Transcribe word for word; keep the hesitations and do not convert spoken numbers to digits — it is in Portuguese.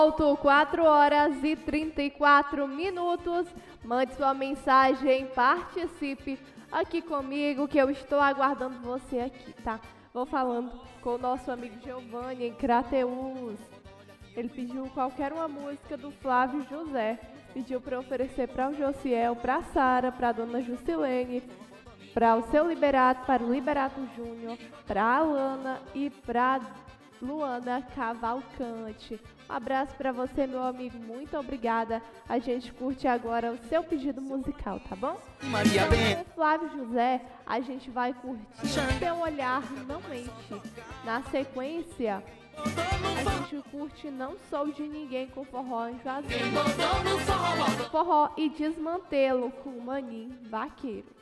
Volto, quatro horas e trinta e quatro minutos. Mande sua mensagem, participe aqui comigo, que eu estou aguardando você aqui, tá? Vou falando com o nosso amigo Giovanni em Crateús. Ele pediu qualquer uma música do Flávio José. Pediu para oferecer para o Josiel, para a Sara, para a dona Juscelene, para o seu Liberato, para o Liberato Júnior, para a Alana e para Luana Cavalcante. Um abraço para você, meu amigo. Muito obrigada. A gente curte agora o seu pedido musical, tá bom? Maria Bem. Com Flávio José, a gente vai curtir Seu Olhar Não Mente. Na sequência, a gente curte Não Sou de Ninguém com Forró em Juazeiro. Forró e Desmantelo com Maninho Vaqueiro.